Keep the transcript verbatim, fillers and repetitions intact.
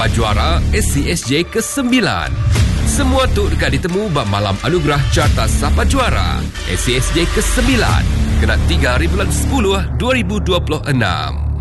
Sapa Juara S C S J kesembilan. Semua tu dekat ditemu bab malam anugerah Carta Sapa Juara S C S J kesembilan. Kena tiga hari bulan sepuluh dua ribu dua puluh enam.